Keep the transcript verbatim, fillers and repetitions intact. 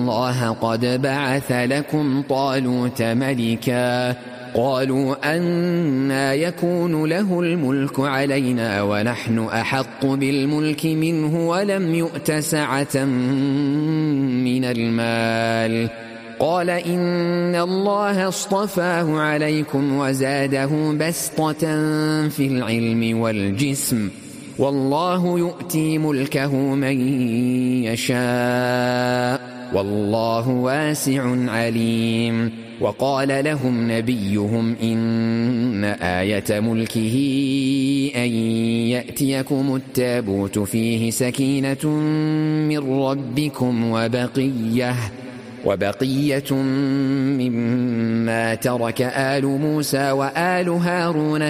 الله قد بعث لكم طالوت ملكا قالوا أنى يكون له الملك علينا ونحن أحق بالملك منه ولم يؤت سعة من المال قال إن الله اصطفاه عليكم وزاده بسطة في العلم والجسم والله يؤتي ملكه من يشاء والله واسع عليم. وقال لهم نبيهم إن آية ملكه أن يأتيكم التابوت فيه سكينة من ربكم وبقية وبقية مما ترك آل موسى وآل هارون